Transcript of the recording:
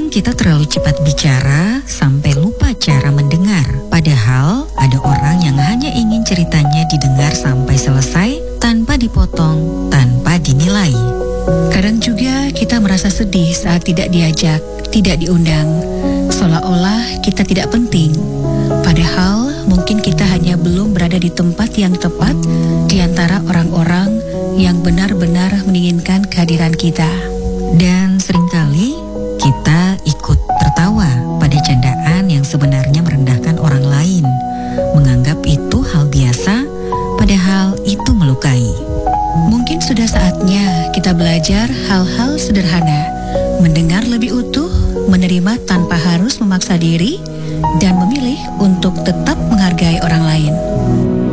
Kadang kita terlalu cepat bicara sampai lupa cara mendengar. Padahal ada orang yang hanya ingin ceritanya didengar sampai selesai tanpa dipotong, tanpa dinilai. Kadang juga kita merasa sedih saat tidak diajak, tidak diundang, seolah-olah kita tidak penting. Padahal mungkin kita hanya belum berada di tempat yang tepat di antara orang-orang yang benar-benar menginginkan kehadiran kita. Dan seringkali kita ikut tertawa pada candaan yang sebenarnya merendahkan orang lain, menganggap itu hal biasa, padahal itu melukai. Mungkin sudah saatnya kita belajar hal-hal sederhana, mendengar lebih utuh, menerima tanpa harus memaksa diri, dan memilih untuk tetap menghargai orang lain.